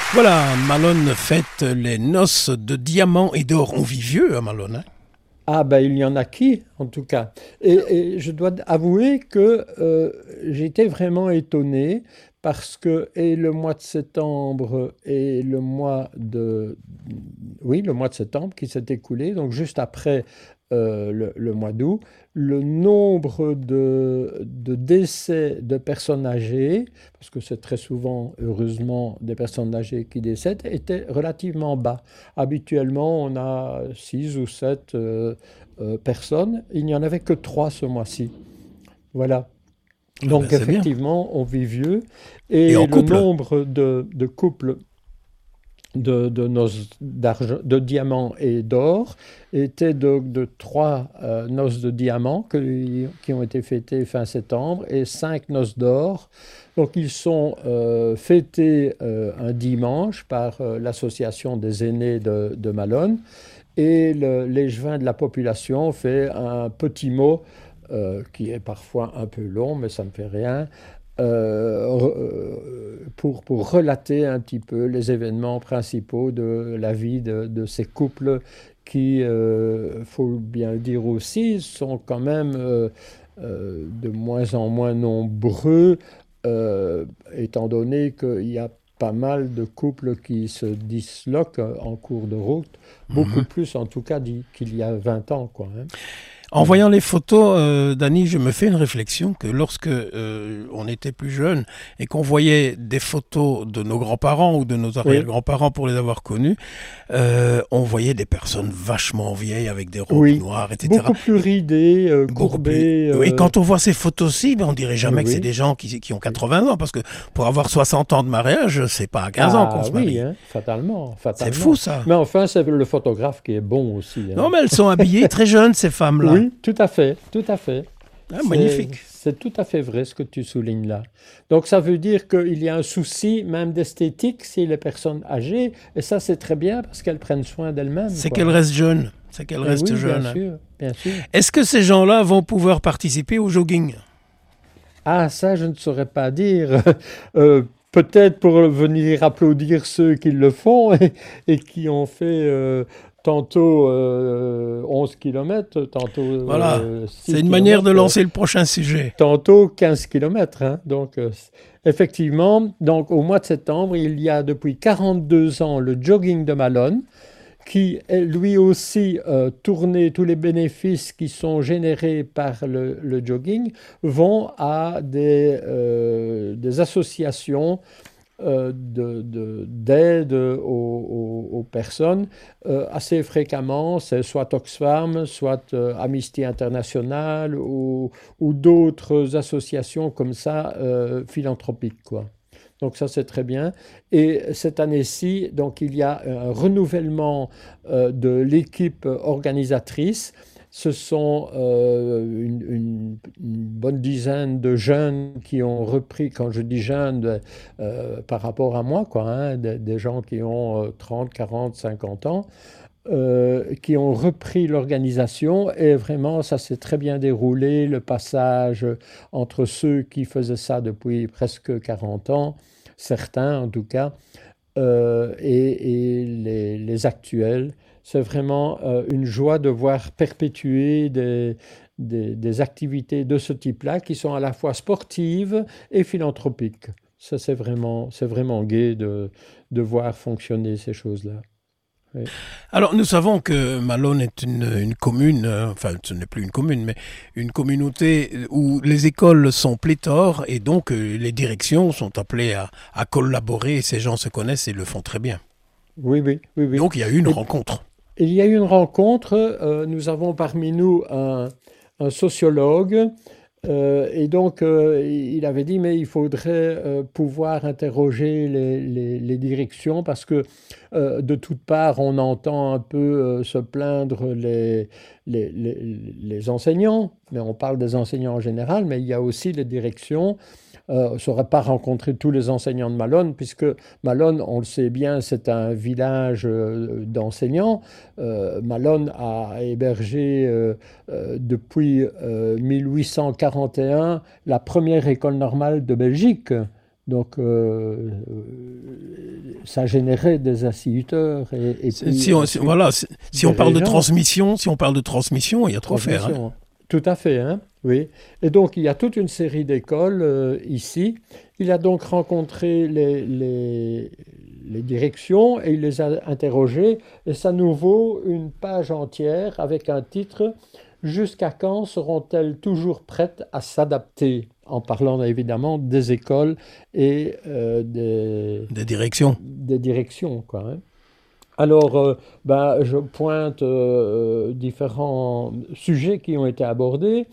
Voilà, Malone fête les noces de diamants et d'or. On vit vieux à Malone, hein. Ah ben il y en a qui, en tout cas. Et je dois avouer que j'étais vraiment étonné parce que et le mois de septembre et le mois de... Oui, le mois de septembre qui s'est écoulé, donc juste après le mois d'août, le nombre de décès de personnes âgées, parce que c'est très souvent, heureusement, des personnes âgées qui décèdent, était relativement bas. Habituellement, on a 6 ou 7 personnes. Il n'y en avait que 3 ce mois-ci. Voilà. Ah ben, Donc c'est bien. effectivement, on vit vieux. Et en Et le couple. nombre de couples de diamants et d'or était de 3 noces de diamants qui ont été fêtées fin septembre et 5 noces d'or. Donc ils sont fêtés un dimanche par l'association des aînés de Malone et l'échevin de la population fait un petit mot qui est parfois un peu long, mais ça ne fait rien, pour relater un petit peu les événements principaux de la vie de ces couples qui, faut bien le dire aussi, sont quand même de moins en moins nombreux, étant donné qu'il y a pas mal de couples qui se disloquent en cours de route, beaucoup Mhm. plus en tout cas qu'il y a 20 ans, quoi, hein. En Voilà. voyant les photos, Dany, je me fais une réflexion que lorsque on était plus jeune et qu'on voyait des photos de nos grands-parents ou de nos Oui, arrière-grands-parents pour les avoir connus, on voyait des personnes vachement vieilles avec des robes oui, noires, etc. beaucoup plus ridés, Beaucoup plus. courbés. Et quand on voit ces photos-ci, ben on dirait jamais que c'est Oui, des gens qui ont oui. 80 ans, parce que pour avoir 60 ans de mariage, c'est pas à 15 ans qu'on Ah se oui, marie. hein, fatalement, C'est fou fatalement. ça. Mais enfin, c'est le photographe qui est bon aussi, Non, hein. mais elles sont habillées très jeunes, ces femmes-là. Oui, tout à fait, tout à fait. Ah, C'est, magnifique. c'est tout à fait vrai ce que tu soulignes là. Donc ça veut dire qu'il y a un souci même d'esthétique chez les personnes âgées, et ça c'est très bien parce qu'elles prennent soin d'elles-mêmes, C'est quoi, qu'elles hein. restent jeunes. C'est qu'elles Eh restent oui, bien jeunes. sûr, bien sûr. Est-ce que ces gens-là vont pouvoir participer au jogging? Ah, ça, je ne saurais pas dire. Peut-être pour venir applaudir ceux qui le font et qui ont fait tantôt 11 km, tantôt Voilà. 6 C'est une manière de km, lancer le prochain sujet. tantôt 15 km, hein. Donc, effectivement, donc, au mois de septembre, il y a depuis 42 ans le jogging de Malone qui est lui aussi tourné, tous les bénéfices qui sont générés par le jogging vont à des associations d'aide aux personnes. Assez fréquemment, c'est soit Oxfam, soit Amnesty International ou d'autres associations comme ça, philanthropiques, quoi. Donc ça, c'est très bien. Et cette année-ci, donc, il y a un renouvellement de l'équipe organisatrice. Ce sont une bonne dizaine de jeunes qui ont repris, quand je dis jeunes, par rapport à moi, quoi, hein, des gens qui ont 30, 40, 50 ans, qui ont repris l'organisation et vraiment ça s'est très bien déroulé, le passage entre ceux qui faisaient ça depuis presque 40 ans, certains en tout cas, et les actuels. C'est vraiment une joie de voir perpétuer des activités de ce type-là qui sont à la fois sportives et philanthropiques. Ça, c'est vraiment gai de voir fonctionner ces choses-là. Oui. Alors, nous savons que Malone est une commune, enfin, ce n'est plus une commune, mais une communauté où les écoles sont pléthores et donc les directions sont appelées à collaborer. Ces gens se connaissent et le font très bien. Oui, oui, oui, oui. Donc, il y a eu une Et rencontre. il y a eu une rencontre. Nous avons parmi nous un sociologue. Et donc, il avait dit, mais il faudrait pouvoir interroger les directions parce que de toutes parts, on entend un peu se plaindre les enseignants, mais on parle des enseignants en général, mais il y a aussi les directions. On ne saurait pas rencontrer tous les enseignants de Malone, puisque Malone, on le sait bien, c'est un village d'enseignants. Malone a hébergé depuis 1841 la première école normale de Belgique. Donc, ça générait des instituteurs. Si on parle de transmission, il y a trop à faire. Hein. Tout à fait, hein, oui. Et donc, il y a toute une série d'écoles ici. Il a donc rencontré les directions et il les a interrogées. Et ça nous vaut une page entière avec un titre « Jusqu'à quand seront-elles toujours prêtes à s'adapter ?» en parlant évidemment des écoles et des directions. Des directions, quoi. Hein. Alors, je pointe différents sujets qui ont été abordés.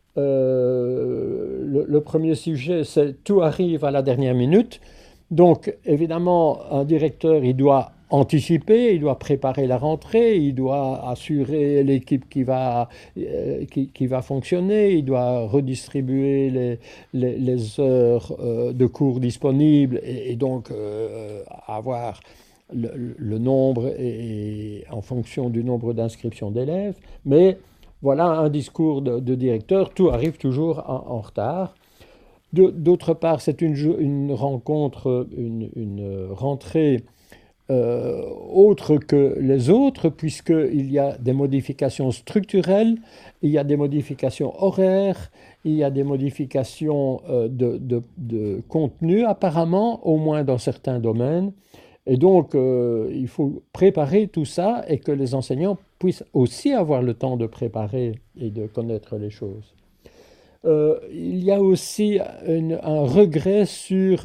Le premier sujet, c'est « Tout arrive à la dernière minute ». Donc, évidemment, un directeur, il doit anticiper, il doit préparer la rentrée, il doit assurer l'équipe qui va fonctionner, il doit redistribuer les heures de cours disponibles et donc avoir le nombre et en fonction du nombre d'inscriptions d'élèves. Mais voilà un discours de directeur, tout arrive toujours en retard. D'autre part, c'est une rencontre, une rentrée autre que les autres, puisqu'il y a des modifications structurelles, il y a des modifications horaires, il y a des modifications de contenu, apparemment, au moins dans certains domaines. Et donc, il faut préparer tout ça et que les enseignants puissent aussi avoir le temps de préparer et de connaître les choses. Il y a aussi un regret sur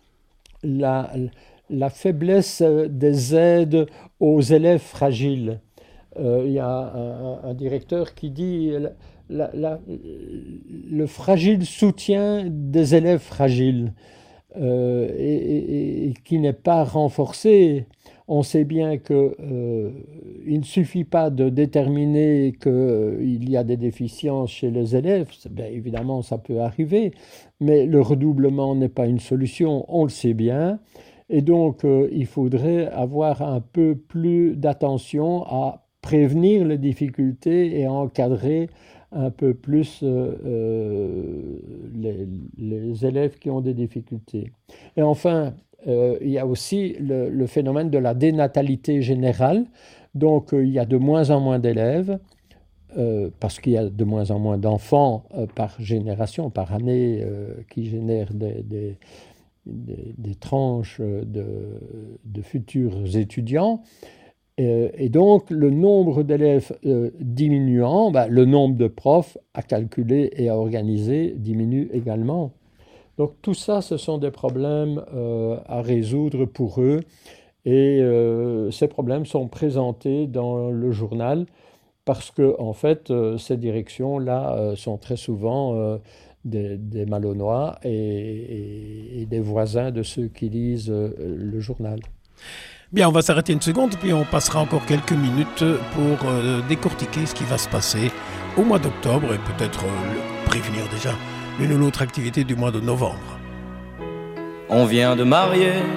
la faiblesse des aides aux élèves fragiles. Il y a un directeur qui dit le fragile soutien des élèves fragiles et qui n'est pas renforcé. On sait bien qu'il ne suffit pas de déterminer qu'il y a des déficiences chez les élèves. Bien, évidemment, ça peut arriver, mais le redoublement n'est pas une solution, on le sait bien. Et donc, il faudrait avoir un peu plus d'attention à prévenir les difficultés et à encadrer un peu plus les élèves qui ont des difficultés. Et enfin, il y a aussi le phénomène de la dénatalité générale. Donc, il y a de moins en moins d'élèves, parce qu'il y a de moins en moins d'enfants par génération, par année, qui génèrent des tranches de futurs étudiants. Et donc, le nombre d'élèves diminuant, le nombre de profs à calculer et à organiser diminue également. Donc tout ça, ce sont des problèmes à résoudre pour eux. Et ces problèmes sont présentés dans le journal parce que, en fait, ces directions-là sont très souvent des Malonnois et des voisins de ceux qui lisent le journal. Bien, on va s'arrêter une seconde, puis on passera encore quelques minutes pour décortiquer ce qui va se passer au mois d'octobre et peut-être prévenir déjà l'une ou l'autre activité du mois de novembre. On vient de marier